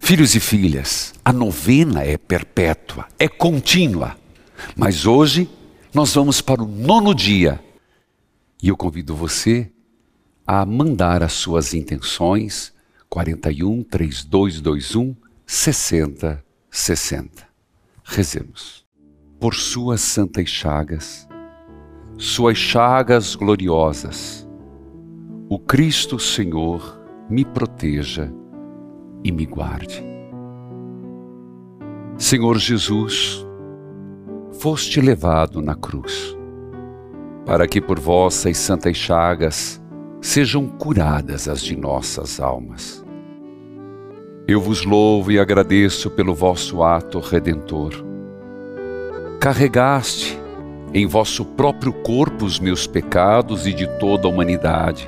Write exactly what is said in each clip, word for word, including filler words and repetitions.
Filhos e filhas, a novena é perpétua, é contínua. Mas hoje nós vamos para o nono dia. E eu convido você a mandar as suas intenções, quarenta e um, trinta e dois, vinte e um, sessenta, sessenta. Rezemos. Por suas santas chagas, suas chagas gloriosas, o Cristo Senhor me proteja e me guarde. Senhor Jesus, foste levado na cruz, para que por vossas santas chagas sejam curadas as de nossas almas. Eu vos louvo e agradeço pelo vosso ato redentor. Carregaste em vosso próprio corpo os meus pecados e de toda a humanidade.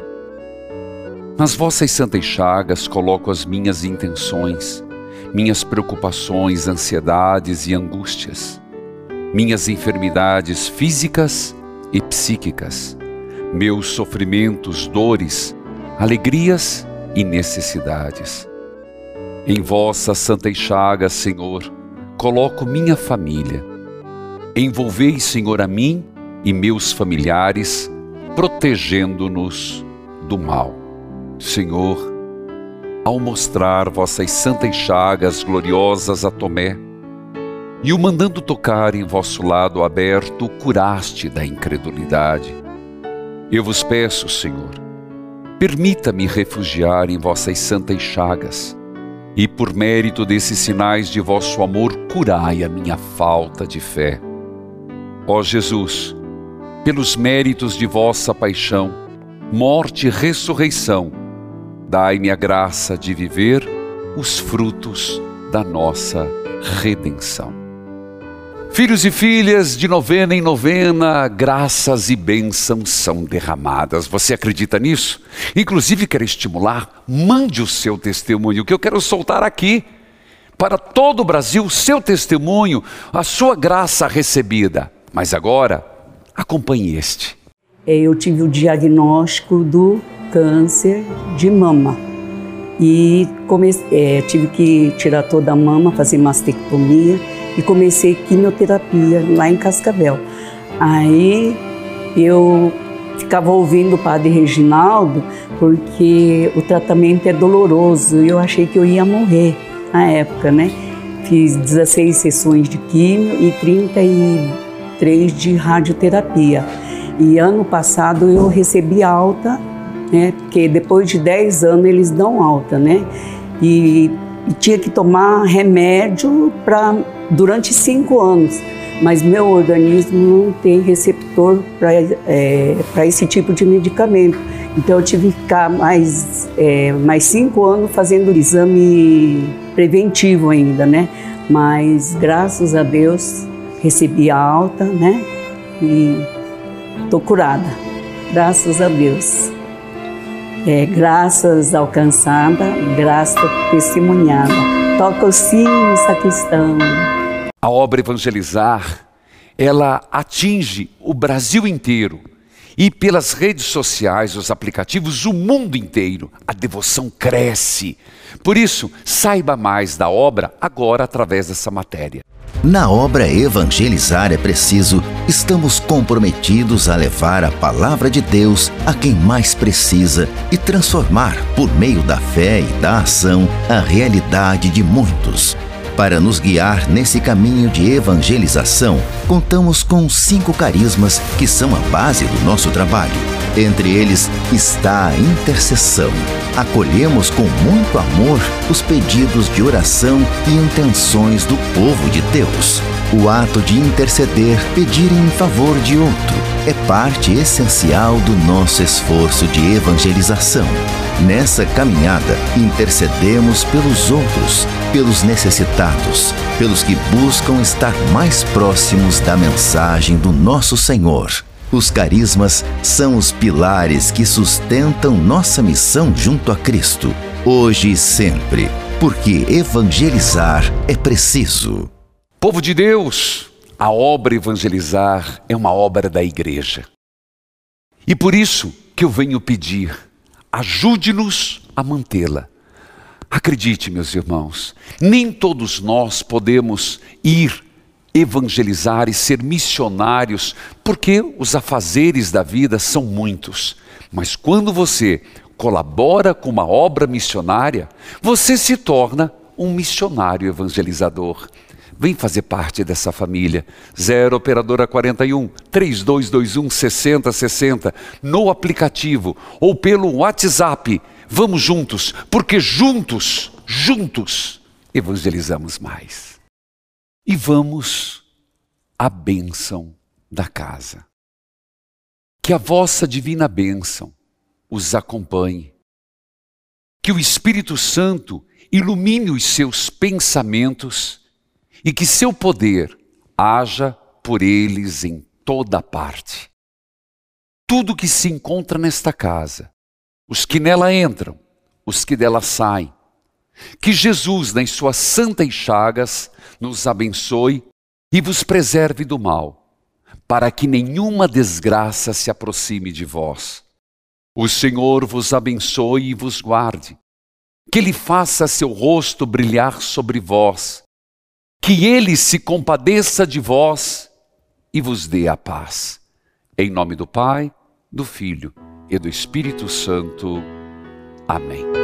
Nas vossas santas chagas coloco as minhas intenções, minhas preocupações, ansiedades e angústias, minhas enfermidades físicas e psíquicas, meus sofrimentos, dores, alegrias e necessidades. Em vossas santas chagas, Senhor, coloco minha família. Envolvei, Senhor, a mim e meus familiares, protegendo-nos do mal. Senhor, ao mostrar vossas santas chagas gloriosas a Tomé, e o mandando tocar em vosso lado aberto, o curaste da incredulidade. Eu vos peço, Senhor, permita-me refugiar em vossas santas chagas, e por mérito desses sinais de vosso amor, curai a minha falta de fé. Ó Jesus, pelos méritos de vossa paixão, morte e ressurreição, dai-me a graça de viver os frutos da nossa redenção. Filhos e filhas, de novena em novena, graças e bênçãos são derramadas. Você acredita nisso? Inclusive, quero estimular, mande o seu testemunho, que eu quero soltar aqui, para todo o Brasil, o seu testemunho, a sua graça recebida. Mas agora, acompanhe este. Eu tive o diagnóstico do câncer de mama e comecei, é, tive que tirar toda a mama, fazer mastectomia e comecei quimioterapia lá em Cascavel. Aí eu ficava ouvindo o padre Reginaldo porque o tratamento é doloroso e eu achei que eu ia morrer na época, né? Fiz dezesseis sessões de quimio e trinta e três de radioterapia. E ano passado eu recebi alta, né? Porque depois de dez anos eles dão alta, né? E, e tinha que tomar remédio pra, durante cinco anos. Mas meu organismo não tem receptor para é, para esse tipo de medicamento. Então eu tive que ficar mais, é, mais cinco anos fazendo exame preventivo ainda, né? Mas graças a Deus recebi a alta, né? E estou curada, graças a Deus. É, graças alcançada, graça testemunhada. Toca o sino, sacristão. A obra Evangelizar, ela atinge o Brasil inteiro. E pelas redes sociais, os aplicativos, o mundo inteiro. A devoção cresce. Por isso, saiba mais da obra agora através dessa matéria. Na obra Evangelizar é Preciso, estamos comprometidos a levar a palavra de Deus a quem mais precisa e transformar, por meio da fé e da ação, a realidade de muitos. Para nos guiar nesse caminho de evangelização, contamos com cinco carismas que são a base do nosso trabalho. Entre eles está a intercessão. Acolhemos com muito amor os pedidos de oração e intenções do povo de Deus. O ato de interceder, pedir em favor de outro, é parte essencial do nosso esforço de evangelização. Nessa caminhada, intercedemos pelos outros, pelos necessitados, pelos que buscam estar mais próximos da mensagem do nosso Senhor. Os carismas são os pilares que sustentam nossa missão junto a Cristo, hoje e sempre, porque evangelizar é preciso. Povo de Deus, a obra Evangelizar é uma obra da igreja. E por isso que eu venho pedir, ajude-nos a mantê-la. Acredite, meus irmãos, nem todos nós podemos ir evangelizar e ser missionários, porque os afazeres da vida são muitos. Mas quando você colabora com uma obra missionária, você se torna um missionário evangelizador. Vem fazer parte dessa família. zero Operadora quarenta e um, três dois dois um, seis zero seis zero, no aplicativo ou pelo WhatsApp. Vamos juntos, porque juntos, juntos, evangelizamos mais. E vamos à bênção da casa. Que a vossa divina bênção os acompanhe. Que o Espírito Santo ilumine os seus pensamentos e que seu poder haja por eles em toda parte. Tudo que se encontra nesta casa, os que nela entram, os que dela saem, que Jesus, nas suas santas chagas, nos abençoe e vos preserve do mal, para que nenhuma desgraça se aproxime de vós. O Senhor vos abençoe e vos guarde, que Ele faça seu rosto brilhar sobre vós, que Ele se compadeça de vós e vos dê a paz. Em nome do Pai, do Filho e do Espírito Santo. Amém.